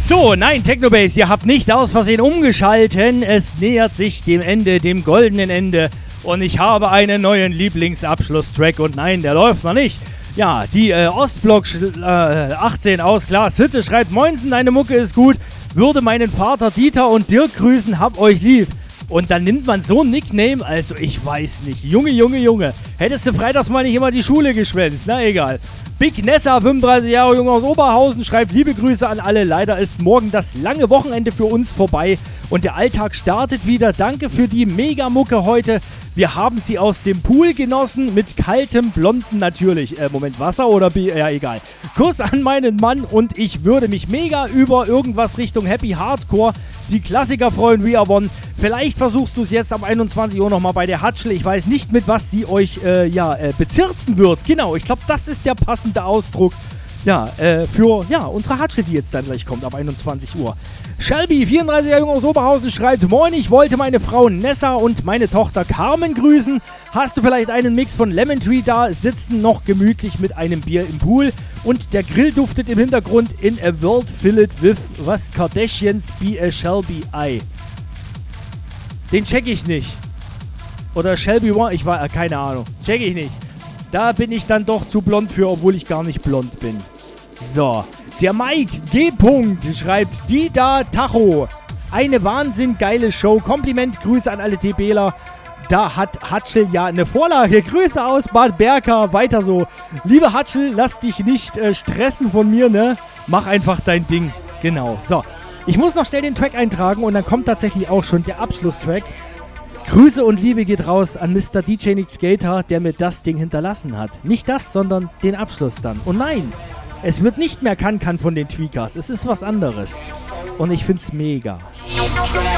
So, nein, Technobase, ihr habt nicht aus Versehen umgeschalten. Es nähert sich dem Ende, dem goldenen Ende. Und ich habe einen neuen Lieblingsabschlusstrack. Und nein, der läuft noch nicht. Ja, die Ostblock 18 aus Glashütte schreibt: Moinsen, deine Mucke ist gut. Würde meinen Vater Dieter und Dirk grüßen, hab euch lieb. Und dann nimmt man so ein Nickname, also ich weiß nicht. Junge. Hättest du freitags mal nicht immer die Schule geschwänzt, na egal. Big Nessa, 35 Jahre jung aus Oberhausen, schreibt: liebe Grüße an alle. Leider ist morgen das lange Wochenende für uns vorbei und der Alltag startet wieder. Danke für die Mega-Mucke heute. Wir haben sie aus dem Pool genossen, mit kaltem Blonden natürlich. Moment, Wasser oder Bier? Ja, egal. Kuss an meinen Mann und ich würde mich mega über irgendwas Richtung Happy Hardcore, die Klassiker freuen, We Are One. Vielleicht versuchst du es jetzt ab 21 Uhr nochmal bei der Hatschel. Ich weiß nicht, mit was sie euch bezirzen wird. Genau, ich glaube, das ist der passende Ausdruck für unsere Hatschel, die jetzt dann gleich kommt ab 21 Uhr. Shelby, 34 Jahre jung aus Oberhausen, schreibt: Moin, ich wollte meine Frau Nessa und meine Tochter Carmen grüßen. Hast du vielleicht einen Mix von Lemon Tree da? Sitzen noch gemütlich mit einem Bier im Pool und der Grill duftet im Hintergrund in a world filled with was Kardashians be a Shelby Eye. Den check ich nicht. Oder Shelby One, keine Ahnung. Check ich nicht. Da bin ich dann doch zu blond für, obwohl ich gar nicht blond bin. So, der Mike G. schreibt: die da Tacho. Eine wahnsinnig geile Show. Kompliment, Grüße an alle TBler. Da hat Hatschel ja eine Vorlage. Grüße aus Bad Berka. Weiter so. Liebe Hatschel, lass dich nicht stressen von mir, ne? Mach einfach dein Ding. Genau. So, ich muss noch schnell den Track eintragen und dann kommt tatsächlich auch schon der Abschlusstrack. Grüße und Liebe geht raus an Mr. DJ Nick Skater, der mir das Ding hinterlassen hat. Nicht das, sondern den Abschluss dann. Und nein, es wird nicht mehr Kann von den Tweakers. Es ist was anderes. Und ich find's mega.